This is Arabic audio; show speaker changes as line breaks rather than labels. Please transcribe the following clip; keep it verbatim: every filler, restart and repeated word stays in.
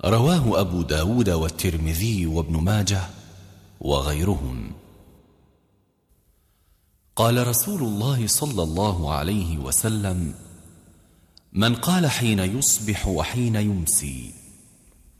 رواه أبو داود والترمذي وابن ماجه وغيرهم. قال رسول الله صلى الله عليه وسلم: من قال حين يصبح وحين يمسي